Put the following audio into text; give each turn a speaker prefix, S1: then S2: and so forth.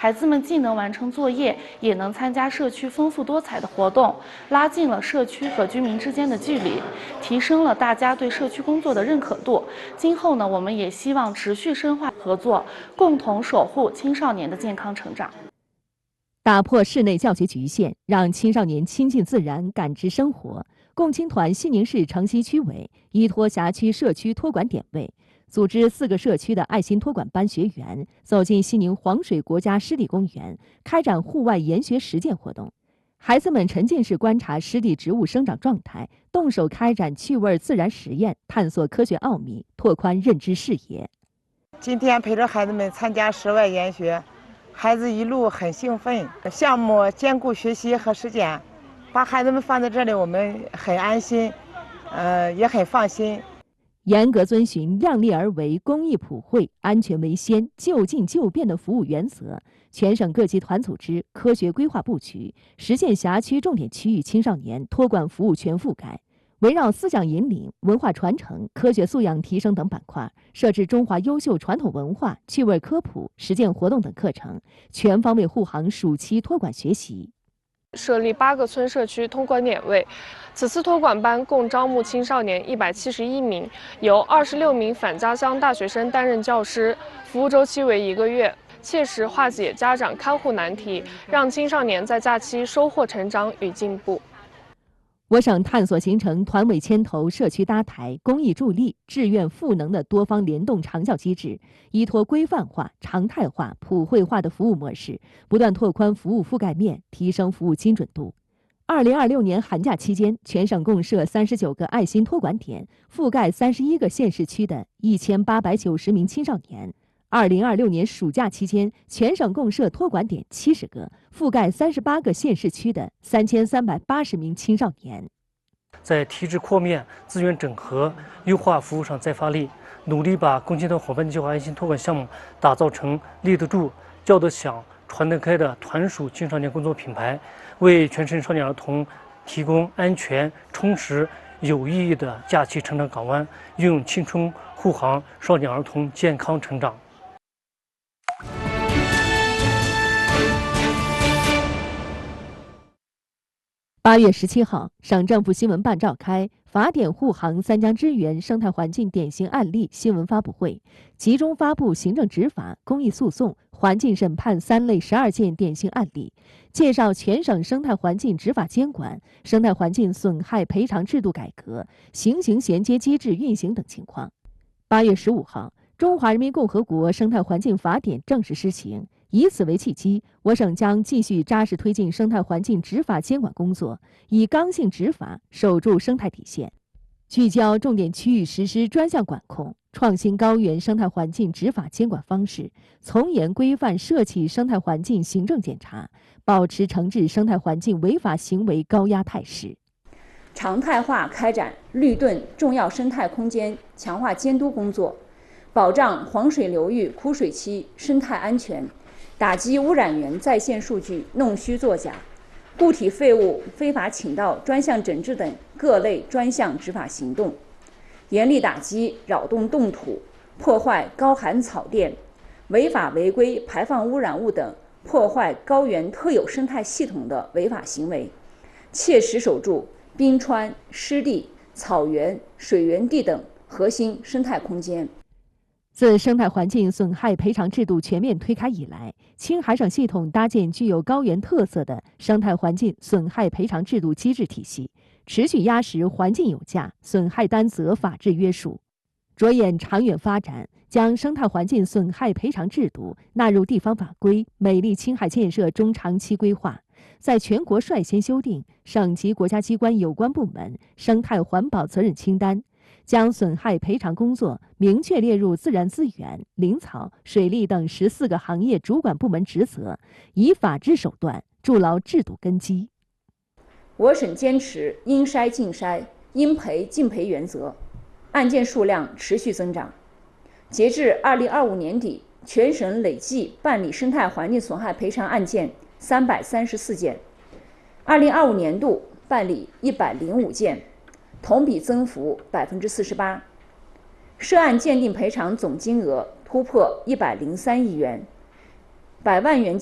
S1: 孩子们既能完成作业，也能参加社区丰富多彩的活动，拉近了社区和居民之间的距离，提升了大家对社区工作的认可度。今后呢，我们也希望持续深化合作，共同守护青少年的健康成长。
S2: 打破室内教学局限，让青少年亲近自然、感知生活。共青团西宁市城西区委依托辖区社区托管点位，组织4个社区的爱心托管班学员走进西宁黄水国家湿地公园，开展户外研学实践活动。孩子们沉浸式观察湿地植物生长状态，动手开展趣味自然实验，探索科学奥秘，拓宽认知视野。
S3: 今天陪着孩子们参加室外研学，孩子一路很兴奋，项目兼顾学习和实践，把孩子们放在这里，我们很安心，也很放心。
S2: 严格遵循量力而为、公益普惠、安全为先、就近就便的服务原则，全省各级团组织科学规划布局，实现辖区重点区域青少年托管服务全覆盖。围绕思想引领、文化传承、科学素养提升等板块，设置中华优秀传统文化、趣味科普、实践活动等课程，全方位护航暑期托管学习。
S4: 设立8个村社区托管点位，此次托管班共招募青少年171名，由26名返家乡大学生担任教师，服务周期为1个月，切实化解家长看护难题，让青少年在假期收获成长与进步。
S2: 我省探索形成团委牵头、社区搭台、公益助力、志愿赋能的多方联动长效机制，依托规范化、常态化、普惠化的服务模式，不断拓宽服务覆盖面，提升服务精准度。2026年寒假期间，全省共设39个爱心托管点，覆盖31个县市区的1890名青少年。2026年暑假期间，全省共设托管点70个，覆盖38个县市区的3380名青少年。
S5: 在体制扩面、资源整合、优化服务上再发力，努力把共青团伙伴计划爱心托管项目打造成立得住、叫得响、传得开的团属青少年工作品牌，为全省少年儿童提供安全、充实、有意义的假期成长港湾，用青春护航少年儿童健康成长。
S2: 8月17号，省政府新闻办召开法典护航三江支援生态环境典型案例新闻发布会，集中发布行政执法、公益诉讼、环境审判3类12件典型案例，介绍全省生态环境执法监管、生态环境损害赔偿制度改革、行刑衔接机制运行等情况。8月15号，中华人民共和国生态环境法典正式施行。以此为契机，我省将继续扎实推进生态环境执法监管工作，以刚性执法守住生态底线，聚焦重点区域实施专项管控，创新高原生态环境执法监管方式，从严规范涉企生态环境行政检查，保持惩治生态环境违法行为高压态势。
S6: 常态化开展绿盾重要生态空间强化监督工作，保障黄水流域枯水期生态安全，打击污染源在线数据弄虚作假、固体废物非法倾倒专项整治等各类专项执法行动，严厉打击扰动冻土、破坏高寒草甸、违法违规排放污染物等破坏高原特有生态系统的违法行为，切实守住冰川、湿地、草原、水源地等核心生态空间。
S2: 自生态环境损害赔偿制度全面推开以来，青海省系统搭建具有高原特色的生态环境损害赔偿制度机制体系，持续压实环境有价、损害担责法治约束，着眼长远发展，将生态环境损害赔偿制度纳入地方法规、美丽青海建设中长期规划，在全国率先修订省级国家机关有关部门生态环保责任清单，将损害赔偿工作明确列入自然资源、林草、水利等14个行业主管部门职责，以法治手段筑牢制度根基。
S6: 我省坚持应筛尽筛、应赔尽赔原则，案件数量持续增长。截至2025年底，全省累计办理生态环境损害赔偿案件334件，2025年度办理105件，同比增幅48%，涉案鉴定赔偿总金额突破103亿元，100万元